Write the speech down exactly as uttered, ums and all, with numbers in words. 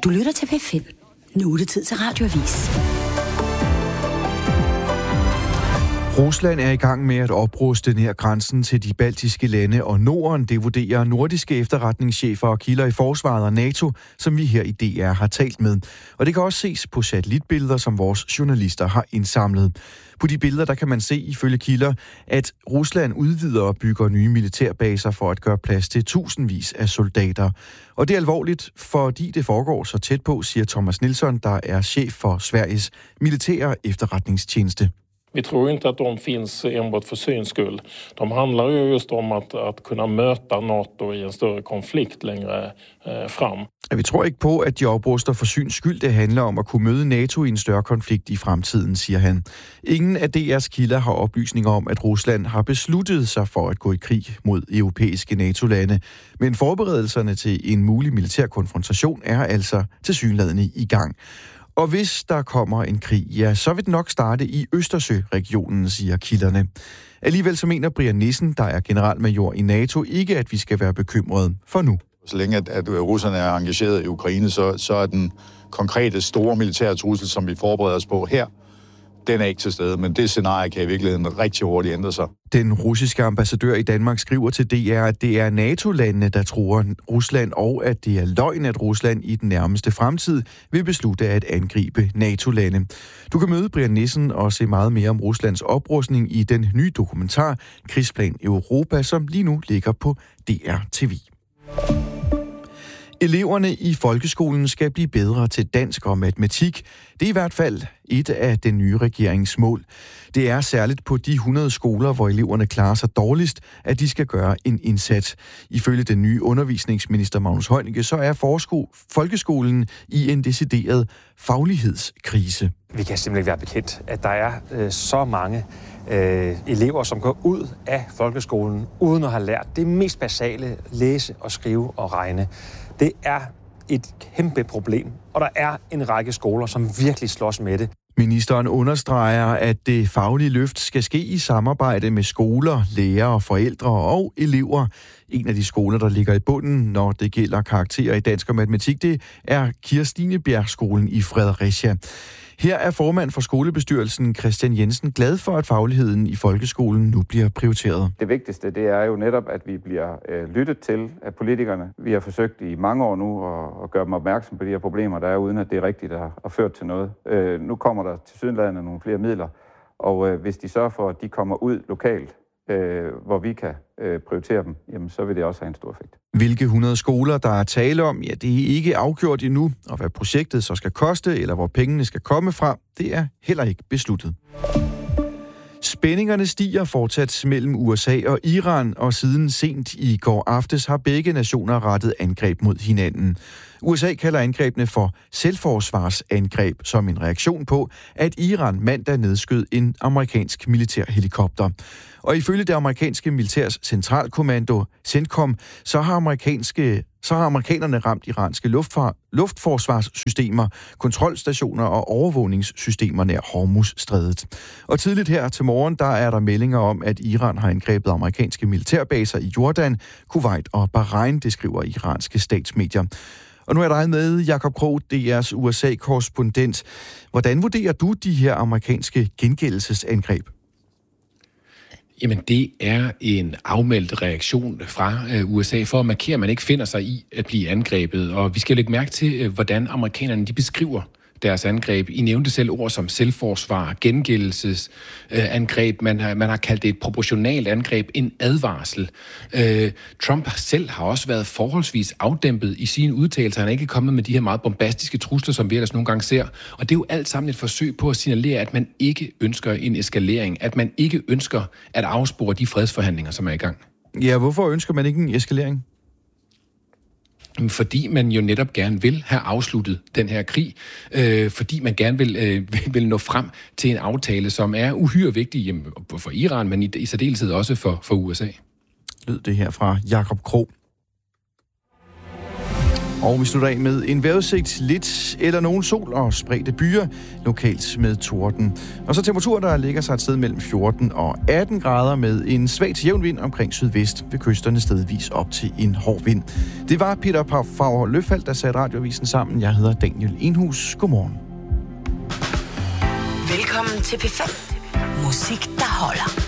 Du lytter til P fem. Nu er det tid til Radioavis. Rusland er i gang med at opruste nær grænsen til de baltiske lande og Norden. Det vurderer nordiske efterretningschefer og kilder i forsvaret og NATO, som vi her i D R har talt med. Og det kan også ses på satellitbilleder, som vores journalister har indsamlet. På de billeder, der kan man se ifølge kilder, at Rusland udvider og bygger nye militærbaser for at gøre plads til tusindvis af soldater. Og det er alvorligt, fordi det foregår så tæt på, siger Thomas Nilsson, der er chef for Sveriges militære efterretningstjeneste. Vi tror inte att de finns enbart för syns skull. De handlar ju just om att, att kunna möta NATO i en större konflikt längre eh, fram. Vi tror ikke på, at de opruster for syns skyld. Det handler om at kunne møde NATO i en større konflikt i fremtiden, siger han. Ingen af D R's kilder har oplysninger om, at Rusland har besluttet sig for at gå i krig mod europæiske NATO-lande. Men forberedelserne til en mulig militær konfrontation er altså tilsyneladende i gang. Og hvis der kommer en krig, ja, så vil den nok starte i Østersø-regionen, siger kilderne. Alligevel så mener Brian Nissen, der er generalmajor i NATO, ikke at vi skal være bekymrede for nu. Så længe at, at russerne er engageret i Ukraine, så, så er den konkrete store militære trussel, som vi forbereder os på her, den er ikke til stede, men det scenarie kan i virkeligheden rigtig hurtigt ændre sig. Den russiske ambassadør i Danmark skriver til D R, at det er NATO-landene, der truer Rusland, og at det er løgn, at Rusland i den nærmeste fremtid vil beslutte at angribe NATO-lande. Du kan møde Brian Nissen og se meget mere om Ruslands oprustning i den nye dokumentar Krigsplan Europa, som lige nu ligger på D R T V. Eleverne i folkeskolen skal blive bedre til dansk og matematik. Det er i hvert fald et af den nye regerings mål. Det er særligt på de hundrede skoler, hvor eleverne klarer sig dårligst, at de skal gøre en indsats. Ifølge den nye undervisningsminister Magnus Heunicke, så er forsko- folkeskolen i en decideret faglighedskrise. Vi kan simpelthen ikke være bekendt, at der er øh, så mange øh, elever, som går ud af folkeskolen uden at have lært det mest basale: læse og skrive og regne. Det er et kæmpe problem, og der er en række skoler, som virkelig slås med det. Ministeren understreger, at det faglige løft skal ske i samarbejde med skoler, lærere, forældre og elever. En af de skoler, der ligger i bunden, når det gælder karakterer i dansk og matematik, det er Kirstinebjergskolen i Fredericia. Her er formand for skolebestyrelsen Christian Jensen glad for, at fagligheden i folkeskolen nu bliver prioriteret. Det vigtigste, det er jo netop, at vi bliver øh, lyttet til af politikerne. Vi har forsøgt i mange år nu at, at gøre dem opmærksom på de her problemer, der er, uden at det er rigtigt at har ført til noget. Øh, nu kommer der tilsyneladende nogle flere midler, og øh, hvis de sørger for, at de kommer ud lokalt, øh, hvor vi kan øh, prioritere dem, jamen, så vil det også have en stor effekt. Hvilke hundrede skoler, der er tale om, ja, det er ikke afgjort endnu, og hvad projektet så skal koste, eller hvor pengene skal komme fra, det er heller ikke besluttet. Spændingerne stiger fortsat mellem U S A og Iran, og siden sent i går aftes har begge nationer rettet angreb mod hinanden. U S A kalder angrebene for selvforsvarsangreb som en reaktion på, at Iran mandag nedskød en amerikansk militærhelikopter. Og ifølge det amerikanske militærs centralkommando, CENTCOM, så har amerikanske så har amerikanerne ramt iranske luftfar, luftforsvarssystemer, kontrolstationer og overvågningssystemer nær Hormuzstrædet. Og tidligt her til morgen, der er der meldinger om, at Iran har angrebet amerikanske militærbaser i Jordan, Kuwait og Bahrain, det skriver iranske statsmedier. Og nu er der med Jakob Krog, D R's U S A-korrespondent. Hvordan vurderer du de her amerikanske gengældelsesangreb? Jamen, det er en afmeldt reaktion fra U S A for at markere, at man ikke finder sig i at blive angrebet. Og vi skal lægge mærke til, hvordan amerikanerne de beskriver deres angreb. I nævnte selv ord som selvforsvar, gengældelsesangreb. Man har, man har kaldt det et proportionalt angreb, en advarsel. Øh, Trump selv har også været forholdsvis afdæmpet i sine udtalelser. Han er ikke kommet med de her meget bombastiske trusler, som vi ellers nogle gange ser. Og det er jo alt sammen et forsøg på at signalere, at man ikke ønsker en eskalering. At man ikke ønsker at afspore de fredsforhandlinger, som er i gang. Ja, hvorfor ønsker man ikke en eskalering? Fordi man jo netop gerne vil have afsluttet den her krig, øh, fordi man gerne vil, øh, vil nå frem til en aftale, som er uhyre vigtig jamen, for Iran, men i, i særdeleshed også for, for U S A. Lød det her fra Jakob Krog. Og vi slutter af med en vejrudsigt, lidt eller nogen sol og spredte byer, lokalt med torden. Og så temperaturer, der ligger sig et sted mellem fjorten og atten grader med en svag til jævn vind omkring sydvest, ved kysterne stedvis op til en hård vind. Det var Peter Favre Løfald, der satte Radioavisen sammen. Jeg hedder Daniel Enhus. Godmorgen. Velkommen til P fem. Musik, der holder.